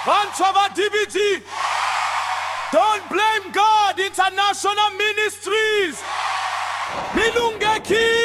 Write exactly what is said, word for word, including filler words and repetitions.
Antrava D B G. Don't blame God. International Ministries. Milungeki.